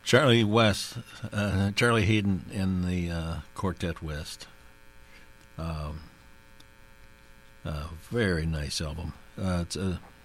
Charlie West, Charlie Hayden in the Quartet West. Very nice album. It's